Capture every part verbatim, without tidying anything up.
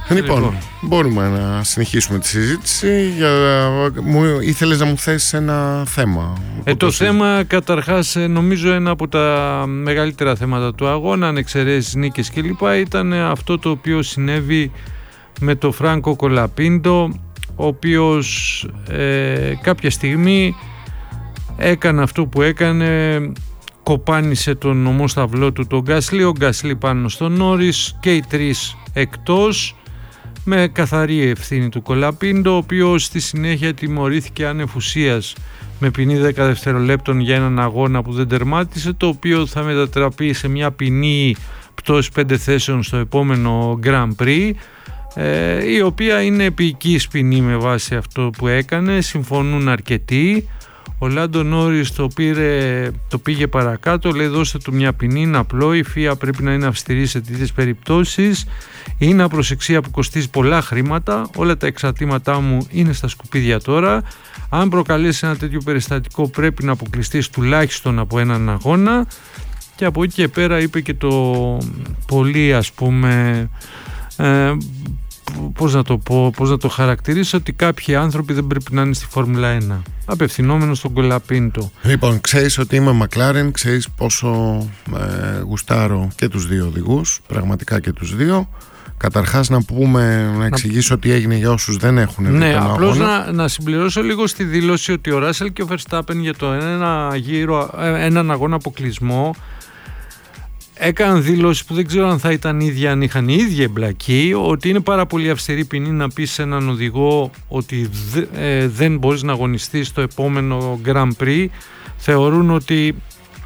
Λοιπόν, λοιπόν, μπορούμε να συνεχίσουμε τη συζήτηση. Για... Μου... Ήθελες να μου θέσεις ένα θέμα. Ε, το, το θέμα, καταρχάς, νομίζω ένα από τα μεγαλύτερα θέματα του αγώνα, αν εξαιρέσεις νίκες κλπ, ήταν αυτό το οποίο συνέβη με το Φράνκο Κολαπίντο, ο οποίος ε, κάποια στιγμή έκανε αυτό που έκανε, κοπάνισε τον ομόσταυλό του τον Γκάσλι, ο Γκάσλι πάνω στον Νόρις και οι τρεις εκτός, με καθαρή ευθύνη του Κολαπίντο, ο οποίος στη συνέχεια τιμωρήθηκε άνευ ουσίας με ποινή δέκα δευτερολέπτων για έναν αγώνα που δεν τερμάτισε, το οποίο θα μετατραπεί σε μια ποινή πτώση πέντε θέσεων στο επόμενο Grand Prix, ε, η οποία είναι επικής ποινή με βάση αυτό που έκανε. Συμφωνούν αρκετοί. Ο Λάντο Νόρις το, πήρε, το πήγε παρακάτω, λέει δώστε του μια ποινή, είναι απλό, η φία πρέπει να είναι αυστηρή σε τέτοιες περιπτώσεις, είναι απροσεξία που κοστίζει πολλά χρήματα, όλα τα εξαρτήματά μου είναι στα σκουπίδια τώρα, αν προκαλέσει ένα τέτοιο περιστατικό πρέπει να αποκλειστείς τουλάχιστον από έναν αγώνα. Και από εκεί και πέρα είπε και το πολύ, ας πούμε, ε, πώς να το πω, πώς να το χαρακτηρίσω, ότι κάποιοι άνθρωποι δεν πρέπει να είναι στη Φόρμουλα ένα, απευθυνόμενος στον Κολαπίντο. Λοιπόν, ξέρεις ότι είμαι Μακλάρεν, ξέρεις πόσο ε, γουστάρω και τους δύο οδηγούς, πραγματικά και τους δύο. Καταρχάς να πούμε, να εξηγήσω να... τι έγινε για όσους δεν έχουν δει ναι, τον απλώς αγώνα. Να, να συμπληρώσω λίγο στη δήλωση ότι ο Ράσελ και ο Verstappen για το ένα γύρο, έναν αγώνα αποκλεισμό έκαναν δήλωση που δεν ξέρω αν θα ήταν ίδια, αν είχαν η ίδια εμπλακή, ότι είναι πάρα πολύ αυστηρή ποινή να πεις σε έναν οδηγό ότι δε, ε, δεν μπορείς να αγωνιστείς στο επόμενο Grand Prix. Θεωρούν ότι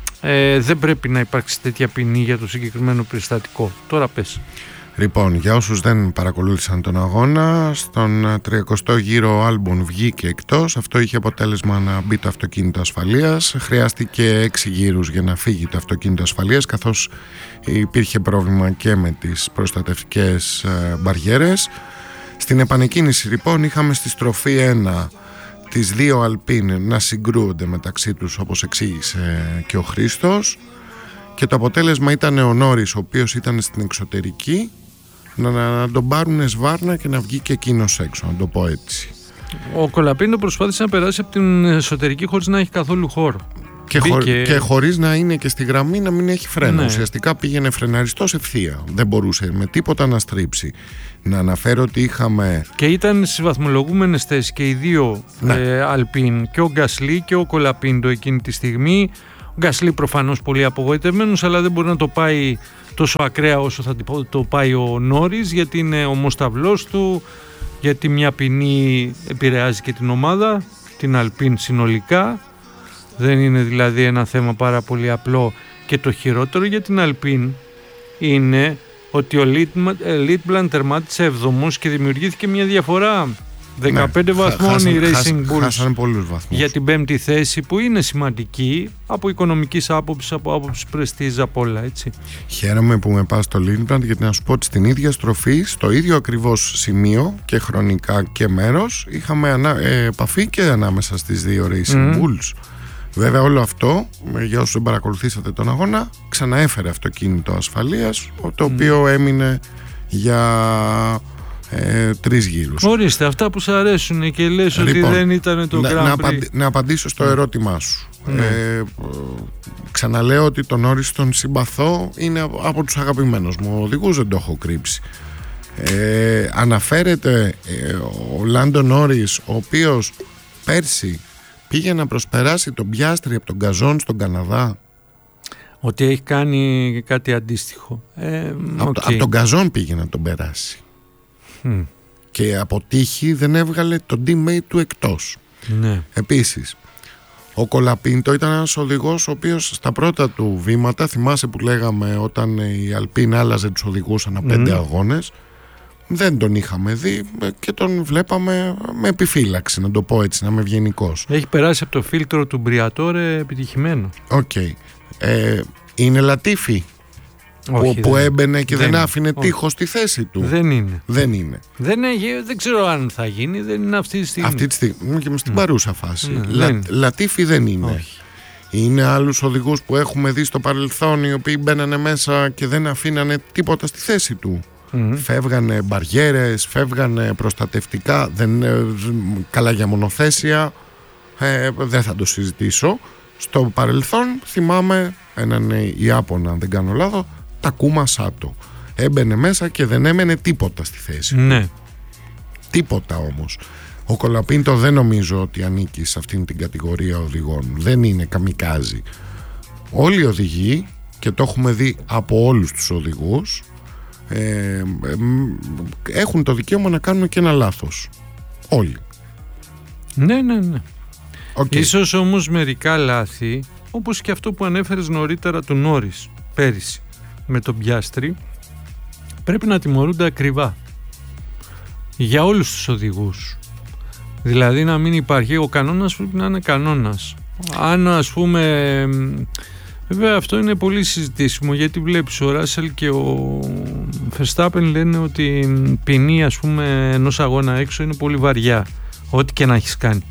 ε, δεν πρέπει να υπάρξει τέτοια ποινή για το συγκεκριμένο περιστατικό. Τώρα πες. Λοιπόν, για όσους δεν παρακολούθησαν τον αγώνα, στον τριακοστό γύρο ο Άλμπον βγήκε εκτός. Αυτό είχε αποτέλεσμα να μπει το αυτοκίνητο ασφαλείας. Χρειάστηκε έξι γύρους για να φύγει το αυτοκίνητο ασφαλείας, καθώς υπήρχε πρόβλημα και με τις προστατευτικές μπαριέρες. Στην επανεκκίνηση λοιπόν είχαμε στη στροφή ένα τις δύο Αλπίν να συγκρούονται μεταξύ τους, όπως εξήγησε και ο Χρήστος, και το αποτέλεσμα ήταν ο Νόρις, ο οποίος ήταν στην εξωτερική, να, να τον πάρουν σβάρνα και να βγει και εκείνος έξω, να το πω έτσι. Ο Κολαπίντο προσπάθησε να περάσει από την εσωτερική χωρίς να έχει καθόλου χώρο. Και, χω... και χωρίς να είναι και στη γραμμή, να μην έχει φρένο. Ναι. Ουσιαστικά πήγαινε φρεναριστός ευθεία. Δεν μπορούσε με τίποτα να στρίψει. Να αναφέρω ότι είχαμε. Και ήταν στις βαθμολογούμενες θέσεις και οι δύο, ναι. ε, Αλπίν, και ο Γκάσλι και ο Κολαπίντο εκείνη τη στιγμή. Ο Γκάσλι προφανώς πολύ απογοητευμένος, αλλά δεν μπορεί να το πάει τόσο ακραία όσο θα το πάει ο Νόρις, γιατί είναι ομοσταυλός του, γιατί μια ποινή επηρεάζει και την ομάδα, την Αλπίν συνολικά. Δεν είναι δηλαδή ένα θέμα πάρα πολύ απλό. Και το χειρότερο για την Αλπίν είναι ότι ο Λίτμπλαν τερμάτισε εβδομός και δημιουργήθηκε μια διαφορά δεκαπέντε ναι, βαθμών χάσαν, οι Racing Bulls χάσαν πολλούς βαθμούς για την πέμπτη θέση, που είναι σημαντική από οικονομικής άποψης, από άποψη πρεστίζ, απ' όλα, έτσι. Χαίρομαι που με πας στο Λίτμπλαν, γιατί να σου πω ότι στην ίδια στροφή, στο ίδιο ακριβώς σημείο και χρονικά και μέρος, είχαμε ανα, ε, επαφή και ανάμεσα στις δύο Racing mm. Bulls. Βέβαια όλο αυτό, για όσους δεν παρακολουθήσατε τον αγώνα, ξαναέφερε αυτοκίνητο ασφαλείας, το οποίο mm. έμεινε για ε, τρεις γύρους. Ορίστε, αυτά που σου αρέσουν και λες λοιπόν, ότι δεν ήταν το να, Grand Prix. Να, απαντη, να απαντήσω στο mm. ερώτημά σου. Mm. Ε, ξαναλέω ότι τον Νόρις τον συμπαθώ, είναι από, από τους αγαπημένους μου οδηγούς, δεν το έχω κρύψει. Ε, αναφέρεται ε, ο Λάντο Νόρις, ο οποίος πέρσι πήγε να προσπεράσει τον Πιάστρι από τον Γκαζόν στον Καναδά. Ότι έχει κάνει κάτι αντίστοιχο. Ε, από, okay. από τον Γκαζόν πήγε να τον περάσει. Mm. Και από τύχη δεν έβγαλε τον teammate του εκτός. Ναι. Επίσης, ο Κολαπίντο ήταν ένας οδηγός ο οποίος στα πρώτα του βήματα, θυμάσαι που λέγαμε όταν η Αλπίν άλλαζε τους οδηγούς ανά πέντε mm. αγώνες, δεν τον είχαμε δει και τον βλέπαμε με επιφύλαξη, να το πω έτσι, να είμαι ευγενικός. Έχει περάσει από το φίλτρο του Μπριατόρε επιτυχημένο. Οκ. Okay. Ε, είναι Λατίφι που, που έμπαινε και δεν, δεν άφηνε τείχος στη θέση του. Δεν είναι. Δεν είναι. Δεν, έχει, δεν ξέρω αν θα γίνει, δεν είναι αυτή τη στιγμή. Αυτή τη στιγμή και στην mm. παρούσα φάση. Mm. Λα, δεν. Λατίφι δεν είναι. Όχι. Είναι άλλους οδηγούς που έχουμε δει στο παρελθόν, οι οποίοι μπαίνανε μέσα και δεν αφήνανε τίποτα στη θέση του. Mm-hmm. Φεύγανε μπαριέρες, φεύγανε προστατευτικά, δεν, καλά για μονοθέσια, ε, δεν θα το συζητήσω. Στο παρελθόν θυμάμαι έναν Ιάπωνα, αν δεν κάνω λάθος, Τακούμα Σάτο. Έμπαινε μέσα και δεν έμενε τίποτα στη θέση. Ναι. Τίποτα όμως. Ο Κολαπίντο δεν νομίζω ότι ανήκει σε αυτήν την κατηγορία οδηγών. Δεν είναι καμικάζι. Όλοι οι οδηγοί, και το έχουμε δει από όλους τους οδηγούς, ε, ε, έχουν το δικαίωμα να κάνουν και ένα λάθος. Όλοι. Ναι, ναι, ναι. Okay. Ίσως όμως μερικά λάθη, όπως και αυτό που ανέφερες νωρίτερα του Νόρις πέρυσι με τον Πιάστρι, πρέπει να τιμωρούνται ακριβά για όλους τους οδηγούς. Δηλαδή να μην υπάρχει, ο κανόνας πρέπει να είναι κανόνας. Αν ας πούμε, βέβαια αυτό είναι πολύ συζητήσιμο, γιατί βλέπεις ο Ράσελ και ο Verstappen λένε ότι η ποινή ας πούμε ενός αγώνα έξω είναι πολύ βαριά, ό,τι και να έχεις κάνει.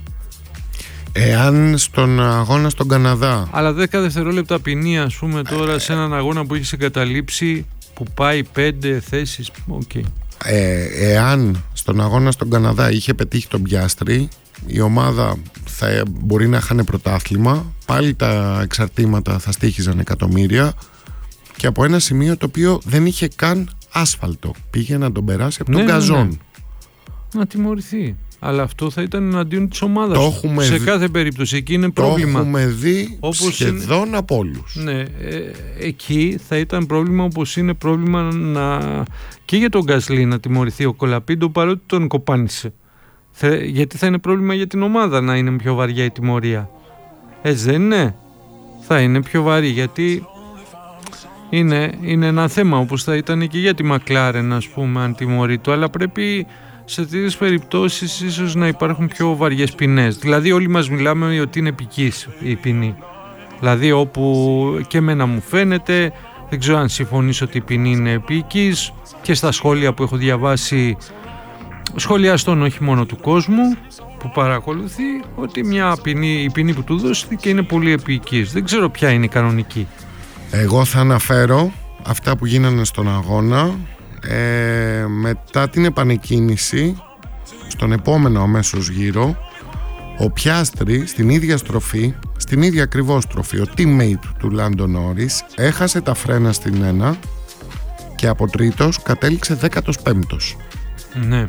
Εάν στον αγώνα στον Καναδά, αλλά δέκα δευτερόλεπτα ποινή ας πούμε τώρα σε έναν αγώνα που έχεις εγκαταλείψει, που πάει πέντε θέσεις, okay. ε, εάν στον αγώνα στον Καναδά είχε πετύχει τον Πιάστρι, η ομάδα θα μπορεί να χάνε πρωτάθλημα, πάλι τα εξαρτήματα θα στοίχιζαν εκατομμύρια, και από ένα σημείο το οποίο δεν είχε καν άσφαλτο, πήγε να τον περάσει από ναι, τον ναι, γκαζόν. ναι. Να τιμωρηθεί. Αλλά αυτό θα ήταν εναντίον της ομάδας. Το σε δει... κάθε περίπτωση εκεί είναι πρόβλημα. Το έχουμε δει όπως σχεδόν είναι... από όλους. Ναι, ε, εκεί θα ήταν πρόβλημα, όπως είναι πρόβλημα να... και για τον Γκάσλι να τιμωρηθεί ο Κολαπίντο, παρότι τον κοπάνισε. Θε... γιατί θα είναι πρόβλημα για την ομάδα να είναι πιο βαριά η τιμωρία. Έτσι δεν είναι? Θα είναι πιο βαρύ, γιατί είναι, είναι ένα θέμα, όπως θα ήταν και για τη Μακλάρεν ας πούμε αν τιμωρεί το, αλλά πρέπει σε τέτοιες περιπτώσεις ίσως να υπάρχουν πιο βαριές ποινές. Δηλαδή όλοι μας μιλάμε ότι είναι επικής η ποινή. Δηλαδή όπου και εμένα μου φαίνεται, δεν ξέρω αν συμφωνείς ότι η ποινή είναι επικής, και στα σχόλια που έχω διαβάσει σχολιαστών όχι μόνο του κόσμου που παρακολουθεί, ότι μια ποινή, η ποινή που του δώθηκε είναι πολύ επικής. Δεν ξέρω ποια είναι η κανονική. Εγώ θα αναφέρω αυτά που γίνανε στον αγώνα. Ε, μετά την επανεκκίνηση, στον επόμενο αμέσως γύρο, ο Πιάστρι στην ίδια στροφή, στην ίδια ακριβώς στροφή, ο teammate του Λάντο Νόρις έχασε τα φρένα στην ένα και από τρίτος κατέληξε δέκατος πέμπτος. Ναι.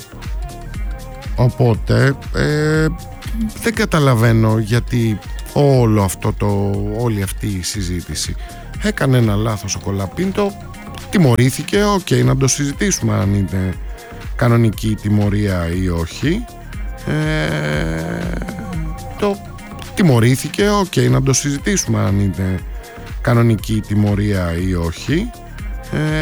Οπότε ε, δεν καταλαβαίνω γιατί όλο αυτό το, όλη αυτή η συζήτηση. Έκανε ένα λάθος ο Κολαπίντο, τιμωρήθηκε, οκ, okay, να το συζητήσουμε αν είναι κανονική τιμωρία ή όχι. Ε, το τιμωρήθηκε, οκ, okay, να το συζητήσουμε αν είναι κανονική τιμωρία ή όχι. Ε,